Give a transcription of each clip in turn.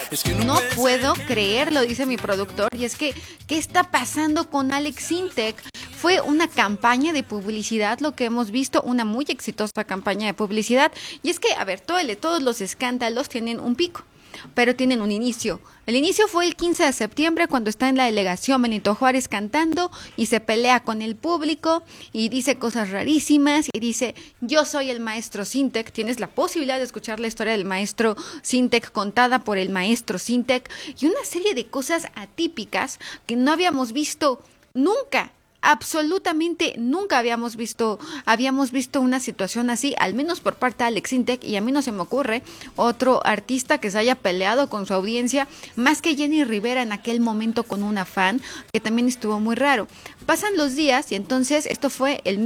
No puedo creerlo, dice mi productor. Y es que, ¿qué está pasando con Alex Sintek? Fue una campaña de publicidad lo que hemos visto, una muy exitosa campaña de publicidad. Y es que, a ver, todos los escándalos tienen un pico, pero tienen un inicio. El inicio fue el 15 de septiembre cuando está en la delegación Benito Juárez cantando y se pelea con el público y dice cosas rarísimas y dice: yo soy el maestro Sintek. Tienes la posibilidad de escuchar la historia del maestro Sintek contada por el maestro Sintek y una serie de cosas atípicas que no habíamos visto nunca. Absolutamente nunca habíamos visto una situación así, al menos por parte de Alex Sintek, y a mí no se me ocurre otro artista que se haya peleado con su audiencia más que Jenny Rivera en aquel momento con una fan, que también estuvo muy raro. Pasan los días y entonces esto fue el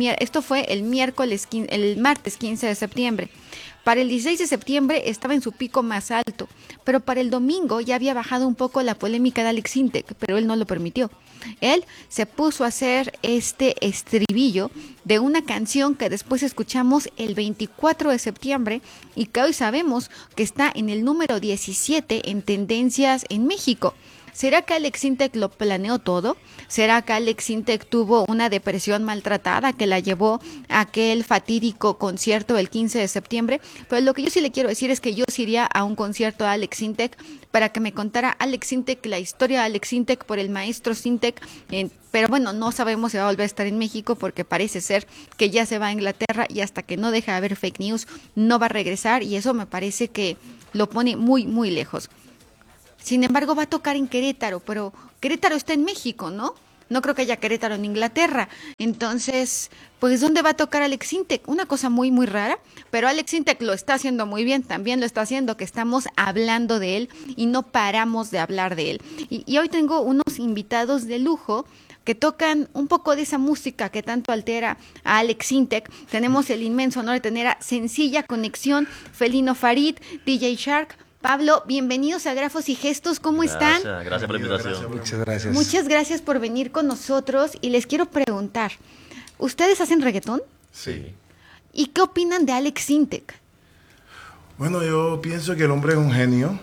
martes 15 de septiembre. Para el 16 de septiembre estaba en su pico más alto, pero para el domingo ya había bajado un poco la polémica de Alex Sintek, pero él no lo permitió. Él se puso a hacer este estribillo de una canción que después escuchamos el 24 de septiembre y que hoy sabemos que está en el número 17 en tendencias en México. ¿Será que Alex Sintek lo planeó todo? ¿Será que Alex Sintek tuvo una depresión maltratada que la llevó a aquel fatídico concierto el 15 de septiembre? Pero lo que yo sí le quiero decir es que yo sí iría a un concierto de Alex Sintek para que me contara Alex Sintek la historia de Alex Sintek por el maestro Sintek. Pero bueno, no sabemos si va a volver a estar en México porque parece ser que ya se va a Inglaterra y hasta que no deje de haber fake news no va a regresar, y eso me parece que lo pone muy, muy lejos. Sin embargo, va a tocar en Querétaro, pero Querétaro está en México, ¿no? No creo que haya Querétaro en Inglaterra. Entonces, pues, ¿dónde va a tocar Alex Sintek? Una cosa muy, muy rara, pero Alex Sintek lo está haciendo muy bien. También lo está haciendo que estamos hablando de él y no paramos de hablar de él. Y hoy tengo unos invitados de lujo que tocan un poco de esa música que tanto altera a Alex Sintek. Tenemos el inmenso honor de tener a Sencilla Conexión, Felino Farid, DJ Shark. Pablo, bienvenidos a Grafos y Gestos, ¿cómo están? Gracias por la invitación. Muchas gracias. Muchas gracias por venir con nosotros y les quiero preguntar, ¿ustedes hacen reggaetón? Sí. ¿Y qué opinan de Alex Sintek? Bueno, yo pienso que el hombre es un genio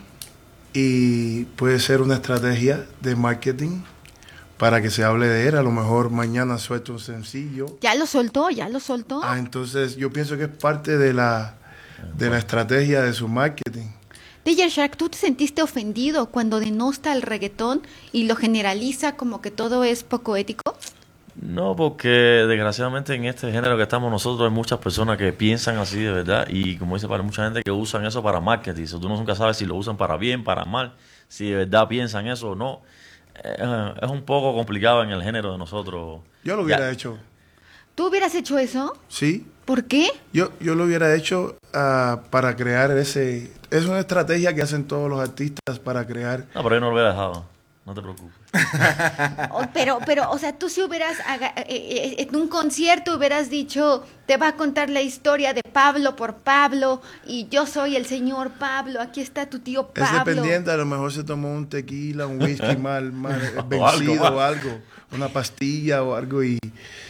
y puede ser una estrategia de marketing para que se hable de él. A lo mejor mañana suelta un sencillo. ¿Ya lo soltó? Entonces yo pienso que es parte de la estrategia de su marketing. DJ Shark, ¿tú te sentiste ofendido cuando denosta el reggaetón y lo generaliza como que todo es poco ético? No, porque desgraciadamente en este género que estamos nosotros hay muchas personas que piensan así de verdad y como dice, para mucha gente que usan eso para marketing. Tú nunca sabes si lo usan para bien, para mal, si de verdad piensan eso o no. Es un poco complicado en el género de nosotros. Yo lo hubiera hecho. ¿Tú hubieras hecho eso? Sí. ¿Por qué? Yo lo hubiera hecho para crear ese... Es una estrategia que hacen todos los artistas para crear... No, pero yo no lo hubiera dejado. No te preocupes. Pero, o sea, tú si hubieras, en un concierto hubieras dicho, te va a contar la historia de Pablo por Pablo, y yo soy el señor Pablo, aquí está tu tío Pablo. Es dependiente, a lo mejor se tomó un tequila, un whisky mal vencido o algo, una pastilla o algo y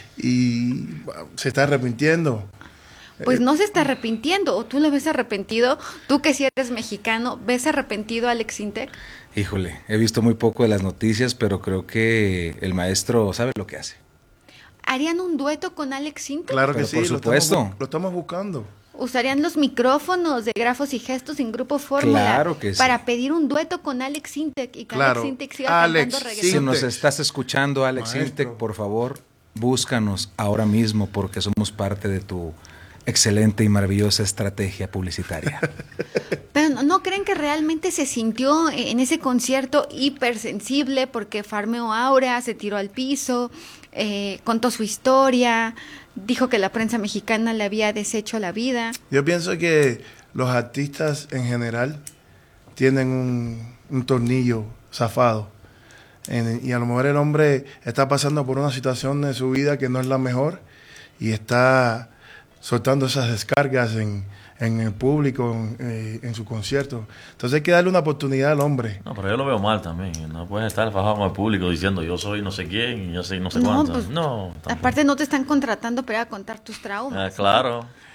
se está arrepintiendo. Pues no se está arrepintiendo, o tú lo ves arrepentido. Tú que si eres mexicano, ¿ves arrepentido a Alex Sintek? Híjole, he visto muy poco de las noticias, pero creo que el maestro sabe lo que hace. ¿Harían un dueto con Alex Sintek? Claro que pero sí, por supuesto. Lo estamos buscando. ¿Usarían los micrófonos de Grafos y Gestos en Grupo Fórmula Claro que sí. para pedir un dueto con Alex Sintek y que Claro. Alex Sintek siga cantando reggaetón? Si nos estás escuchando, Alex Maestro. Sintek, por favor, búscanos ahora mismo porque somos parte de tu excelente y maravillosa estrategia publicitaria. Pero ¿no creen que realmente se sintió en ese concierto hipersensible porque farmeó aura, se tiró al piso, contó su historia, dijo que la prensa mexicana le había deshecho la vida? Yo pienso que los artistas en general tienen un tornillo zafado. Y a lo mejor el hombre está pasando por una situación de su vida que no es la mejor y está soltando esas descargas en el público, en su concierto. Entonces hay que darle una oportunidad al hombre. No, pero yo lo veo mal también. No puedes estar fajado con el público diciendo yo soy no sé quién y yo soy no sé cuánto. Pues, no, aparte no te están contratando para ir a contar tus traumas. Claro.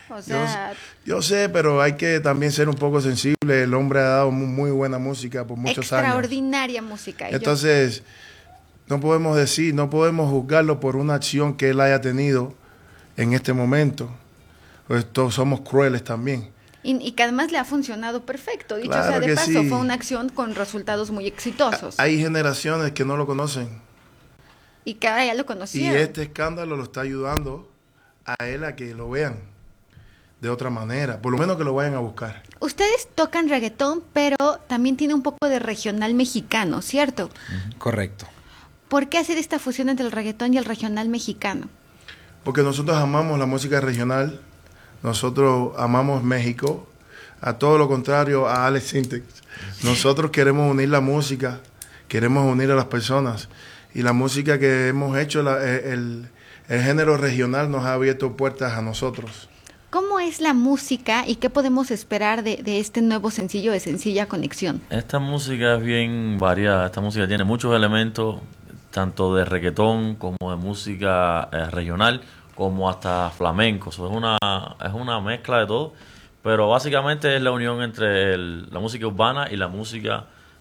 O sea, yo sé, pero hay que también ser un poco sensible. El hombre ha dado muy buena música por muchos años. extraordinaria música. Entonces, no podemos juzgarlo por una acción que él haya tenido en este momento. Pues todos somos crueles también. Y que además le ha funcionado perfecto. Dicho Claro sea de que paso, sí. fue una acción con resultados muy exitosos. Hay generaciones que no lo conocen. Y que ahora ya lo Y conocieron. este escándalo lo está ayudando a él a que lo vean de otra manera. Por lo menos que lo vayan a buscar. Ustedes tocan reggaetón, pero también tiene un poco de regional mexicano, ¿cierto? Correcto. ¿Por qué hacer esta fusión entre el reggaetón y el regional mexicano? Porque nosotros amamos la música regional. Nosotros amamos México. A todo lo contrario a Alex Sintek. Nosotros queremos unir la música. Queremos unir a las personas. Y la música que hemos hecho, el género regional nos ha abierto puertas a nosotros. ¿Cómo es la música y qué podemos esperar de este nuevo sencillo de Sencilla Conexión? Esta música es bien variada. Esta música tiene muchos elementos, tanto de reggaetón como de música regional, como hasta flamenco. Es una mezcla de todo, pero básicamente es la unión entre la música urbana y la música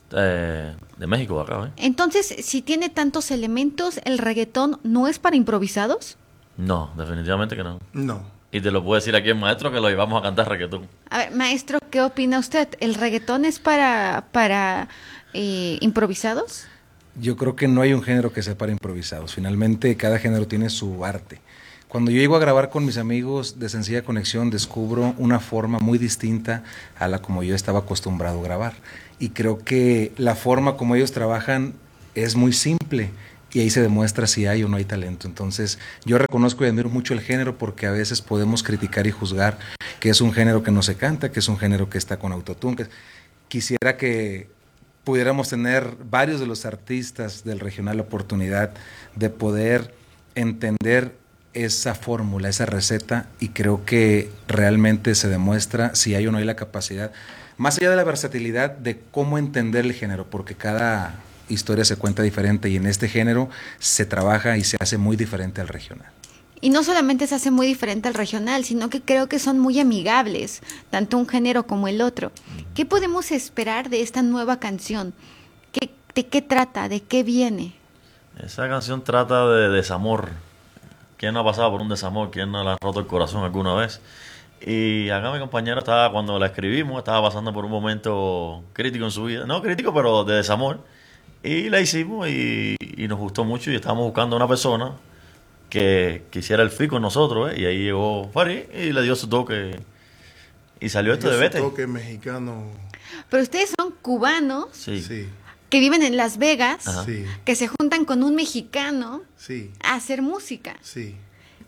de México acá. Entonces, si tiene tantos elementos, ¿el reggaetón no es para improvisados? No, definitivamente que no. No. Y te lo puedo decir aquí el maestro que lo llevamos a cantar reggaetón. A ver, maestro, ¿qué opina usted? ¿El reggaetón es para improvisados? Yo creo que no hay un género que sea para improvisados. Finalmente, cada género tiene su arte. Cuando yo llego a grabar con mis amigos de Sencilla Conexión, descubro una forma muy distinta a la como yo estaba acostumbrado a grabar. Y creo que la forma como ellos trabajan es muy simple y ahí se demuestra si hay o no hay talento. Entonces, yo reconozco y admiro mucho el género porque a veces podemos criticar y juzgar que es un género que no se canta, que es un género que está con autotune. Quisiera que pudiéramos tener varios de los artistas del regional la oportunidad de poder entender esa fórmula, esa receta, y creo que realmente se demuestra si hay o no hay la capacidad, más allá de la versatilidad de cómo entender el género, porque cada historia se cuenta diferente y en este género se trabaja y se hace muy diferente al regional. Y no solamente se hace muy diferente al regional, sino que creo que son muy amigables, tanto un género como el otro. ¿Qué podemos esperar de esta nueva canción? ¿De qué trata? ¿De qué viene? Esa canción trata de desamor. ¿Quién no ha pasado por un desamor? ¿Quién no le ha roto el corazón alguna vez? Y acá mi compañero cuando la escribimos, estaba pasando por un momento crítico en su vida. No crítico, pero de desamor. Y la hicimos y nos gustó mucho y estábamos buscando a una persona que hiciera el feat con nosotros, y ahí llegó Farid y le dio su toque y salió esto de Vete. Su toque mexicano. Pero ustedes son cubanos Sí. Sí, que viven en Las Vegas, Ajá. sí, que se juntan con un mexicano sí, a hacer música. sí.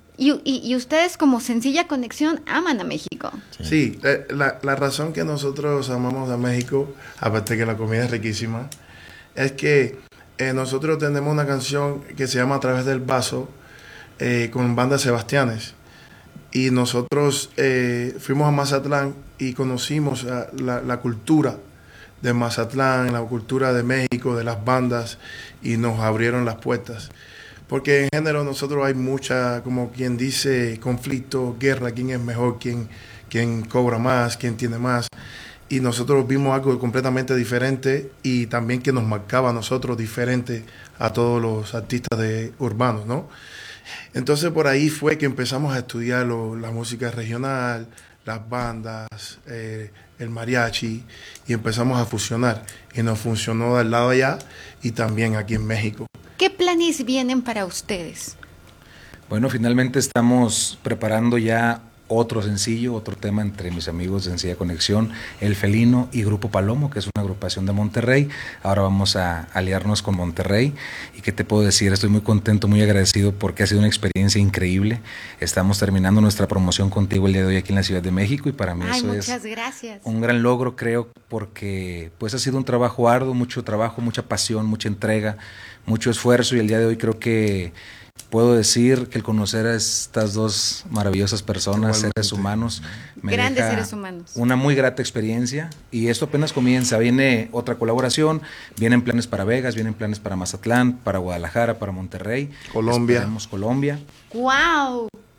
Y ustedes como Sencilla Conexión aman a México. Sí, la razón que nosotros amamos a México, aparte que la comida es riquísima, es que nosotros tenemos una canción que se llama A Través del Vaso, con Banda Sebastianes. Y nosotros fuimos a Mazatlán y conocimos la cultura de Mazatlán, la cultura de México, de las bandas, y nos abrieron las puertas. Porque en género nosotros hay mucha, como quien dice, conflicto, guerra, quién es mejor, quién cobra más, quién tiene más. Y nosotros vimos algo completamente diferente y también que nos marcaba a nosotros diferente a todos los artistas urbanos, ¿no? Entonces por ahí fue que empezamos a estudiar la música regional, las bandas, el mariachi, y empezamos a fusionar. Y nos funcionó del lado allá y también aquí en México. ¿Qué planes vienen para ustedes? Bueno, finalmente estamos preparando ya otro sencillo, otro tema entre mis amigos de Sencilla Conexión, El Felino y Grupo Palomo, que es una agrupación de Monterrey. Ahora vamos a aliarnos con Monterrey. ¿Y qué te puedo decir? Estoy muy contento, muy agradecido porque ha sido una experiencia increíble. Estamos terminando nuestra promoción contigo el día de hoy aquí en la Ciudad de México y para mí eso muchas es gracias. un gran logro, creo, porque pues ha sido un trabajo arduo, mucho trabajo, mucha pasión, mucha entrega, mucho esfuerzo, y el día de hoy creo que puedo decir que el conocer a estas dos maravillosas personas, Igualmente. seres humanos, me Grandes deja seres humanos. una muy grata experiencia, y esto apenas comienza. Viene otra colaboración, vienen planes para Vegas, vienen planes para Mazatlán, para Guadalajara, para Monterrey, Colombia. esperemos Colombia. ¡Wow!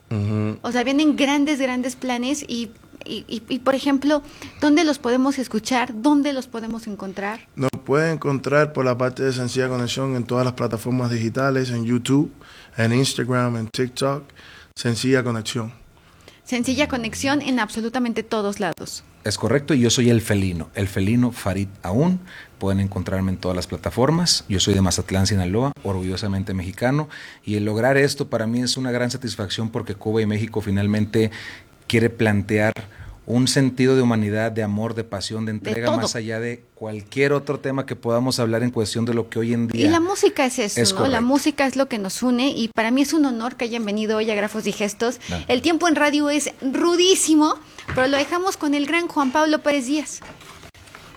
O sea, vienen grandes planes y, por ejemplo, ¿dónde los podemos escuchar? ¿Dónde los podemos encontrar? Nos pueden encontrar por la parte de Sencilla Conexión en todas las plataformas digitales, en YouTube, en Instagram, en TikTok. Sencilla Conexión. Sencilla Conexión en absolutamente todos lados. Es correcto, y yo soy el felino Farid Aún. Pueden encontrarme en todas las plataformas. Yo soy de Mazatlán, Sinaloa, orgullosamente mexicano, y el lograr esto para mí es una gran satisfacción porque Cuba y México finalmente quiere plantear un sentido de humanidad, de amor, de pasión, de entrega, más allá de cualquier otro tema que podamos hablar en cuestión de lo que hoy en día... Y la música es eso, es ¿no? correcto. La música es lo que nos une y para mí es un honor que hayan venido hoy a Grafos y Gestos. El tiempo en radio es rudísimo, pero lo dejamos con el gran Juan Pablo Pérez Díaz.